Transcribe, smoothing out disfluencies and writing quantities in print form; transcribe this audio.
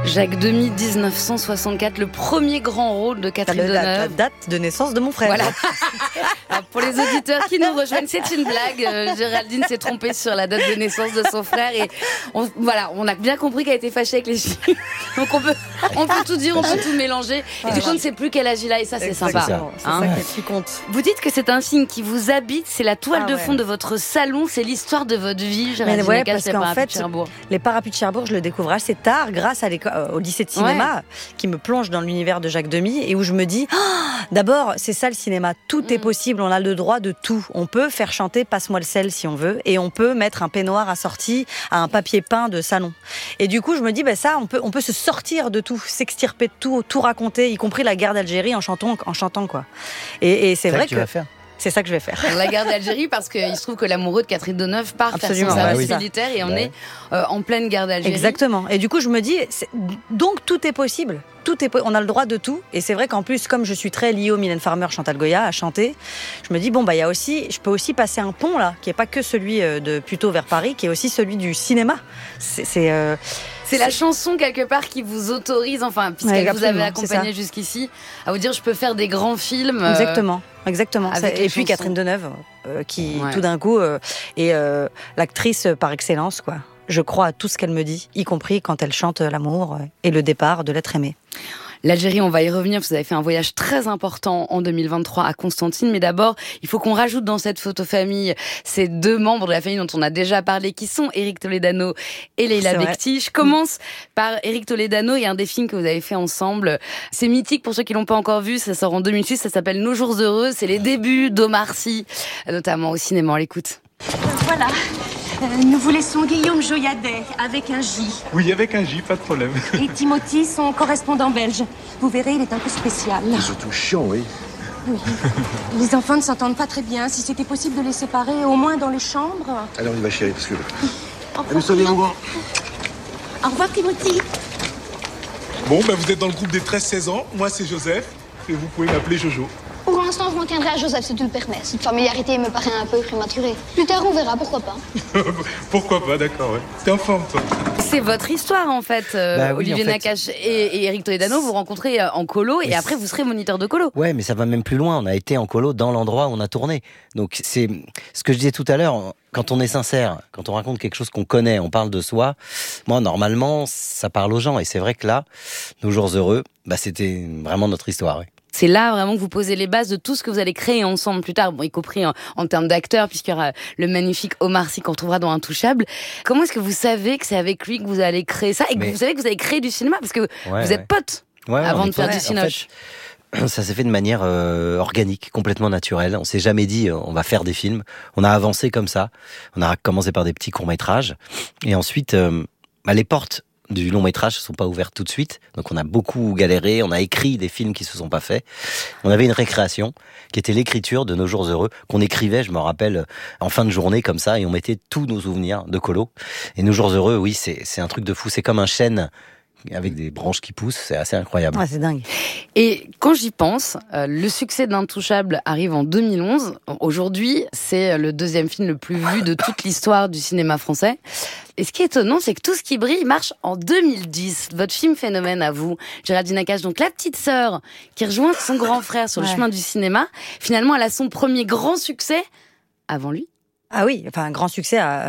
Jacques Demy, 1964, le premier grand rôle de Catherine Deneuve. La date de naissance de mon frère. Voilà. Alors, pour les auditeurs qui nous rejoignent, c'est une blague. Géraldine s'est trompée sur la date de naissance de son frère et on a bien compris qu'elle était fâchée avec les chiffres. Donc on peut tout dire, on peut tout mélanger. Et du coup, on ne sait plus quel âge il a et ça, c'est sympa. C'est ça qui compte. Vous dites que c'est un signe qui vous habite, c'est la toile de fond de votre salon, c'est l'histoire de votre vie. Géraldine Nakache, parce qu'en fait, les Parapluies de Cherbourg, je le découvre assez tard grâce au lycée de cinéma qui me plonge dans l'univers de Jacques Demy et où je me dis, d'abord, c'est ça le cinéma, tout est possible, on a le droit de tout. On peut faire chanter Passe-moi le sel si on veut et on peut mettre un peignoir assorti à un papier peint de salon. Et du coup, je me dis, ça, on peut se sortir de tout, s'extirper de tout raconter, y compris la guerre d'Algérie en chantant quoi. Et c'est vrai que c'est ça que je vais faire. La guerre d'Algérie, parce qu'il se trouve que l'amoureux de Catherine Deneuve part faire son service militaire et on est en pleine guerre d'Algérie. Exactement. Et du coup, je me dis, donc tout est possible. On a le droit de tout. Et c'est vrai qu'en plus, comme je suis très liée au Mylène Farmer, Chantal Goya, à chanter, je me dis, je peux aussi passer un pont, là, qui n'est pas que celui de Puteaux vers Paris, qui est aussi celui du cinéma. C'est la chanson, quelque part, qui vous autorise, puisqu'elle vous avait accompagné jusqu'ici, à vous dire, je peux faire des grands films. Exactement. Et puis Catherine Deneuve, qui tout d'un coup est l'actrice par excellence, quoi. Je crois à tout ce qu'elle me dit, y compris quand elle chante l'amour et le départ de l'être aimé. L'Algérie, on va y revenir, vous avez fait un voyage très important en 2023 à Constantine, mais d'abord, il faut qu'on rajoute dans cette photo famille ces deux membres de la famille dont on a déjà parlé, qui sont Éric Toledano et Leïla Bekti. Je commence par Éric Toledano, il y a un des films que vous avez fait ensemble, c'est mythique pour ceux qui l'ont pas encore vu, ça sort en 2006, ça s'appelle Nos jours heureux, c'est les débuts d'Omar Sy, notamment au cinéma, on l'écoute. Voilà. Nous vous laissons Guillaume Joyadet, avec un J. Oui, avec un J, pas de problème. Et Timothy, son correspondant belge. Vous verrez, il est un peu spécial. C'est surtout chiant, oui. Oui. Les enfants ne s'entendent pas très bien. Si c'était possible de les séparer, au moins dans les chambres. Alors, on y va, chérie, parce que... Au revoir, Timothy. Bon, vous êtes dans le groupe des 13-16 ans. Moi, c'est Joseph. Et vous pouvez m'appeler Jojo. Pour l'instant, je m'en tiendrai à Joseph, si tu le permets. Cette familiarité me paraît un peu prématurée. Plus tard, on verra, pourquoi pas. Pourquoi pas, d'accord, ouais. T'es en forme, toi. C'est votre histoire, en fait, Olivier Nakache et Éric Toledano. Vous rencontrez en colo et après, vous serez moniteur de colo. Ouais, mais ça va même plus loin. On a été en colo dans l'endroit où on a tourné. Donc, c'est ce que je disais tout à l'heure. Quand on est sincère, quand on raconte quelque chose qu'on connaît, on parle de soi. Moi, normalement, ça parle aux gens. Et c'est vrai que là, Nos jours heureux, c'était vraiment notre histoire, ouais. C'est là vraiment que vous posez les bases de tout ce que vous allez créer ensemble plus tard, y compris en termes d'acteurs, puisqu'il y aura le magnifique Omar Sy qu'on retrouvera dans Intouchable. Comment est-ce que vous savez que c'est avec lui que vous allez créer ça et que vous savez que vous allez créer du cinéma, parce que vous êtes potes avant de faire du cinoche. En fait, ça s'est fait de manière organique, complètement naturelle. On s'est jamais dit on va faire des films. On a avancé comme ça. On a commencé par des petits courts-métrages et ensuite les portes du long métrage ne se sont pas ouvertes tout de suite, donc on a beaucoup galéré, on a écrit des films qui se sont pas faits. On avait une récréation qui était l'écriture de Nos jours heureux, qu'on écrivait, je me rappelle, en fin de journée comme ça, et on mettait tous nos souvenirs de colo. Et Nos jours heureux, oui, c'est un truc de fou, c'est comme un chêne avec des branches qui poussent, c'est assez incroyable. Ouais, c'est dingue. Et quand j'y pense, le succès d'Intouchable arrive en 2011. Aujourd'hui, c'est le deuxième film le plus vu de toute l'histoire du cinéma français. Et ce qui est étonnant, c'est que Tout ce qui brille marche en 2010. Votre film phénomène à vous, Géraldine Nakache. Donc la petite sœur qui rejoint son grand frère sur le chemin du cinéma, finalement, elle a son premier grand succès avant lui. Ah oui, un grand succès